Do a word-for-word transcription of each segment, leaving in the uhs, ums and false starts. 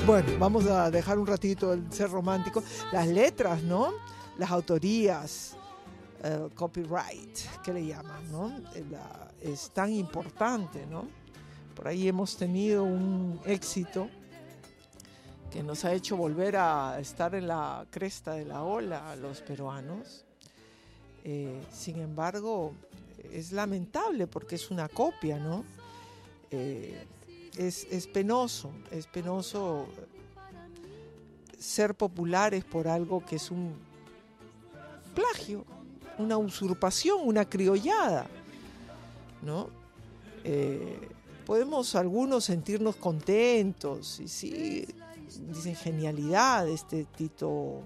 Bueno, vamos a dejar un ratito el ser romántico. Las letras, ¿no? Las autorías, uh, copyright, ¿qué le llaman, no? La, es tan importante, ¿no? Por ahí hemos tenido un éxito que nos ha hecho volver a estar en la cresta de la ola a los peruanos. Eh, sin embargo, es lamentable porque es una copia, ¿no? Eh, es, es penoso, es penoso ser populares por algo que es un plagio, una usurpación, una criollada, ¿no? Eh, podemos algunos sentirnos contentos, y sí, dicen genialidad, este Tito,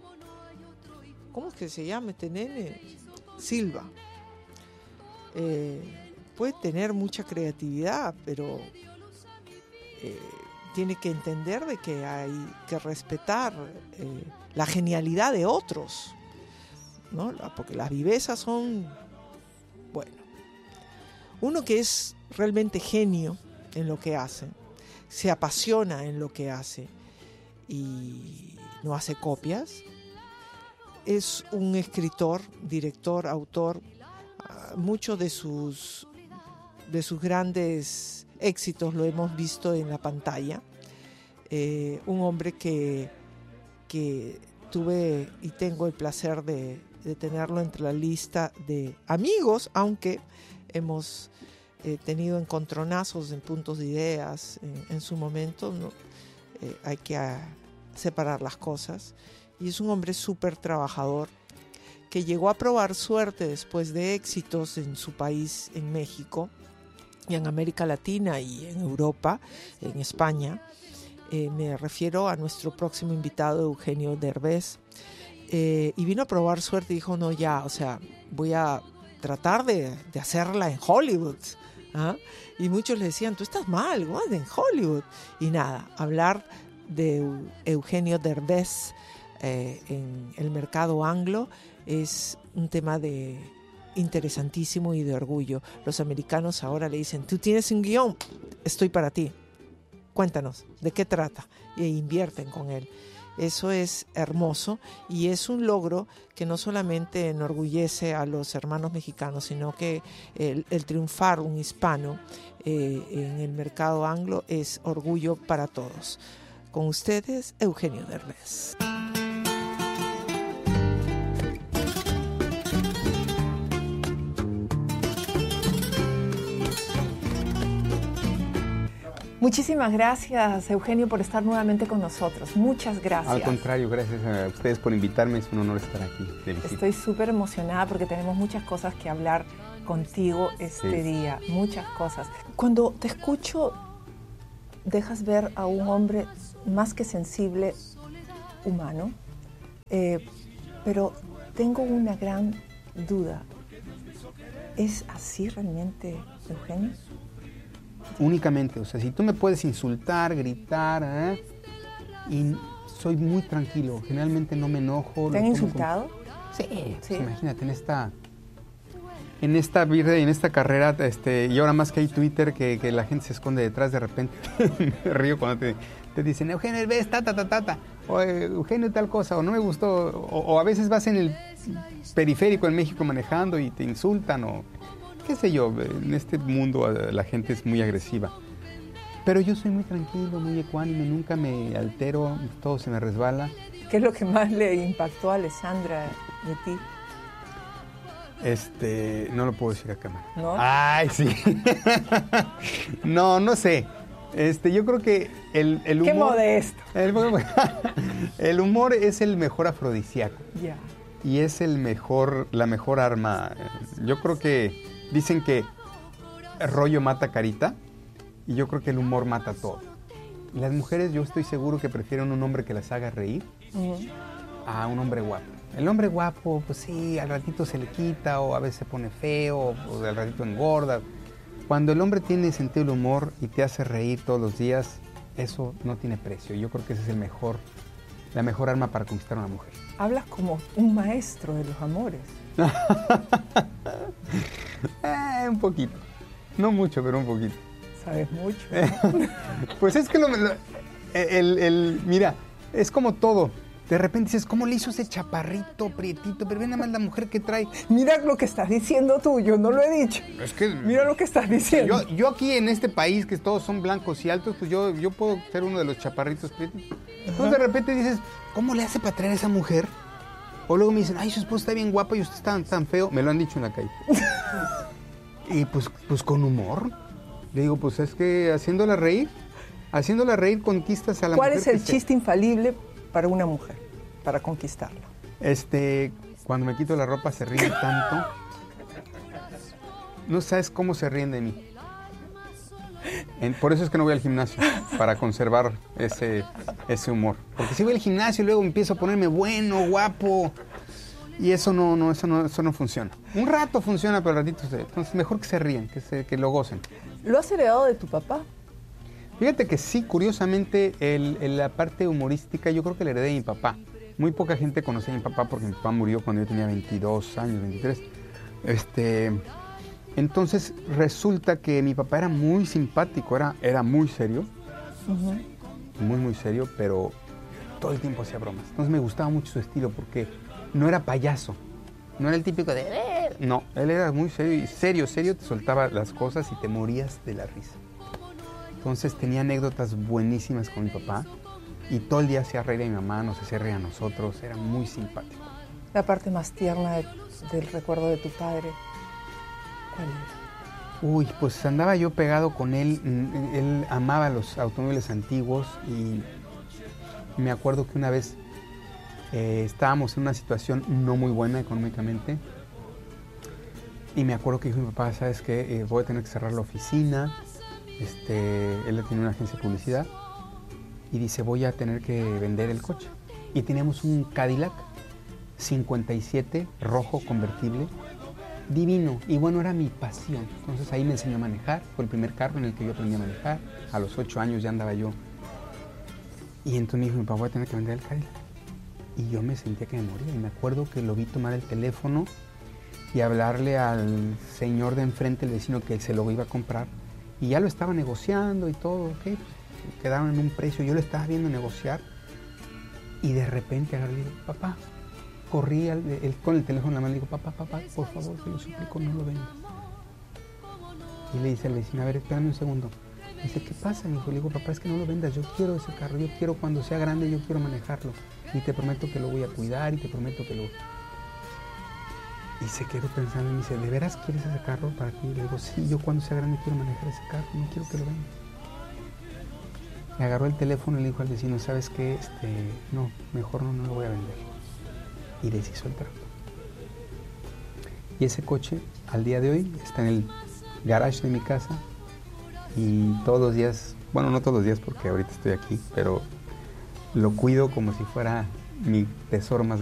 ¿cómo es que se llama este nene? Silva. Eh, puede tener mucha creatividad, pero eh, tiene que entender de que hay que respetar eh, la genialidad de otros, ¿no? Porque las vivezas son, bueno, uno que es realmente genio en lo que hace, se apasiona en lo que hace y no hace copias, es un escritor, director, autor. Muchos de sus de sus grandes éxitos lo hemos visto en la pantalla. Eh, un hombre que, que tuve y tengo el placer de, de tenerlo entre la lista de amigos, aunque hemos eh, tenido encontronazos en puntos de ideas en, en su momento, ¿no? Eh, hay que a, separar las cosas. Y es un hombre súper trabajador que llegó a probar suerte después de éxitos en su país, en México, y en América Latina y en Europa, en España. Eh, me refiero a nuestro próximo invitado, Eugenio Derbez. Eh, y vino a probar suerte y dijo, no, ya, o sea, voy a tratar de, de hacerla en Hollywood. ¿Ah? Y muchos le decían, tú estás mal, ¿what? En Hollywood. Y nada, hablar de Eugenio Derbez eh, en el mercado anglo es un tema de interesantísimo y de orgullo. Los americanos ahora le dicen, tú tienes un guión, estoy para ti, cuéntanos, ¿de qué trata? Y invierten con él. Eso es hermoso y es un logro que no solamente enorgullece a los hermanos mexicanos, sino que el, el triunfar un hispano eh, en el mercado anglo es orgullo para todos. Con ustedes, Eugenio Derbez. Muchísimas gracias, Eugenio, por estar nuevamente con nosotros. Muchas gracias. Al contrario, gracias a ustedes por invitarme. Es un honor estar aquí de visita. Estoy súper emocionada porque tenemos muchas cosas que hablar contigo este sí. día. Muchas cosas. Cuando te escucho, dejas ver a un hombre más que sensible, humano. Eh, pero tengo una gran duda. ¿Es así realmente, Eugenio? Únicamente, o sea, si tú me puedes insultar, gritar, ¿eh? Y soy muy tranquilo, generalmente no me enojo. ¿Te han insultado? Con... Sí, sí. Pues imagínate, en esta en esta vida y en esta carrera, este, y ahora más que hay Twitter, que, que la gente se esconde detrás de repente, me río cuando te, te dicen, Eugenio, ves, ta, ta, ta, ta, ta, o Eugenio tal cosa, o no me gustó, o, o a veces vas en el periférico en México manejando y te insultan, o... qué sé yo, en este mundo la gente es muy agresiva. Pero yo soy muy tranquilo, muy ecuánime, nunca me altero, todo se me resbala. ¿Qué es lo que más le impactó a Alessandra de ti? Este, no lo puedo decir a cámara. ¿No? Ay, sí. no, no sé. Este, yo creo que el, el humor... ¡Qué modesto! El, el humor es el mejor afrodisíaco. Ya. Yeah. Y es el mejor, la mejor arma. Yo creo que dicen que el rollo mata carita y yo creo que el humor mata todo. Y las mujeres, yo estoy seguro que prefieren un hombre que las haga reír uh-huh. a un hombre guapo. El hombre guapo, pues sí, al ratito se le quita o a veces se pone feo o al ratito engorda. Cuando el hombre tiene sentido del humor y te hace reír todos los días, eso no tiene precio. Yo creo que ese es el mejor, la mejor arma para conquistar a una mujer. Hablas como un maestro de los amores. eh, un poquito. No mucho, pero un poquito. Sabes mucho. Pues es que lo, lo, el, el, mira, es como todo. De repente dices, ¿cómo le hizo ese chaparrito, prietito? Pero ve nada más la mujer que trae. Mira lo que estás diciendo tú, yo no lo he dicho. Es que... Mira lo que estás diciendo. Yo, yo aquí en este país, que todos son blancos y altos, pues yo, yo puedo ser uno de los chaparritos prietitos. Entonces de repente dices, ¿cómo le hace para traer a esa mujer? O luego me dicen, ay, su esposa está bien guapa y usted está tan, tan feo. Me lo han dicho en la calle. Y pues, pues con humor. Le digo, pues es que haciéndola reír, haciéndola reír conquistas a la ¿Cuál mujer. ¿Cuál es el que chiste se... infalible para una mujer, para conquistarla? Este, cuando me quito la ropa se ríen tanto. No sabes cómo se ríen de mí. En, por eso es que no voy al gimnasio, para conservar ese, ese humor. Porque si voy al gimnasio y luego empiezo a ponerme bueno, guapo, y eso no, no, eso no, eso no funciona. Un rato funciona, pero al ratito se... Entonces mejor que se ríen, que, se, que lo gocen. ¿Lo has heredado de tu papá? Fíjate que sí, curiosamente, el, el, la parte humorística yo creo que la heredé de mi papá. Muy poca gente conocía a mi papá porque mi papá murió cuando yo tenía veintidós años, veintitrés. Este... Entonces resulta que mi papá era muy simpático, era, era muy serio, uh-huh. muy muy serio, pero todo el tiempo hacía bromas. Entonces me gustaba mucho su estilo porque no era payaso, no era el típico de... No, él era muy serio y serio, serio, te soltaba las cosas y te morías de la risa. Entonces tenía anécdotas buenísimas con mi papá y todo el día hacía reír a mi mamá, nos hacía reír a nosotros, era muy simpático. La parte más tierna de, del recuerdo de tu padre. Uy, pues andaba yo pegado con él, él amaba los automóviles antiguos y me acuerdo que una vez eh, estábamos en una situación no muy buena económicamente y me acuerdo que dijo mi papá, ¿sabes qué? Eh, voy a tener que cerrar la oficina, este, él tiene una agencia de publicidad y dice, voy a tener que vender el coche. Y teníamos un Cadillac cincuenta y siete rojo convertible, divino, y bueno, era mi pasión. Entonces ahí me enseñó a manejar, fue el primer carro en el que yo aprendí a manejar. A los ocho años ya andaba yo. Y entonces me dijo, mi papá, voy a tener que vender el Cadillac. Y yo me sentía que me moría, y me acuerdo que lo vi tomar el teléfono y hablarle al señor de enfrente, el vecino, que él se lo iba a comprar, y ya lo estaba negociando y todo, ok, pues, quedaron en un precio, yo lo estaba viendo negociar, y de repente agarré y le digo, papá, corrí al, el, con el teléfono en la mano y le digo, papá, papá, por favor, te lo suplico, no lo vendas. Y le dice al vecino, a ver, espérame un segundo. Me dice, ¿qué pasa, hijo? Le digo, papá, es que no lo vendas, yo quiero ese carro, yo quiero cuando sea grande, yo quiero manejarlo. Y te prometo que lo voy a cuidar y te prometo que lo... Y se quedó pensando y me dice, ¿de veras quieres ese carro para ti? Le digo, sí, yo cuando sea grande quiero manejar ese carro, no quiero que lo vendas. Me agarró el teléfono y le dijo al vecino, ¿sabes qué? Este, no, mejor no, no lo voy a vender. Y deshizo el trato. Y ese coche, al día de hoy, está en el garage de mi casa y todos los días, bueno, no todos los días porque ahorita estoy aquí, pero lo cuido como si fuera mi tesoro más